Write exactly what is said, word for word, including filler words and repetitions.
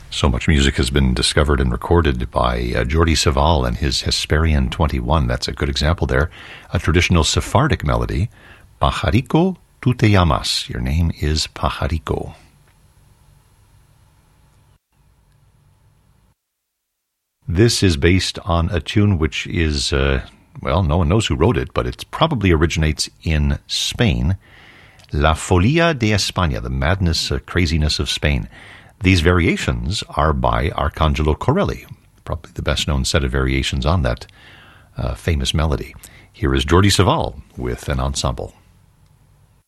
So much music has been discovered and recorded by uh, Jordi Savall and his Hesperian twenty-one. That's a good example there. A traditional Sephardic melody, Pajarico tu te llamas. Your name is Pajarico. This is based on a tune which is, uh, well, no one knows who wrote it, but it probably originates in Spain. La Folia de España, the madness, uh, craziness of Spain. These variations are by Arcangelo Corelli, probably the best-known set of variations on that uh, famous melody. Here is Jordi Savall with an ensemble.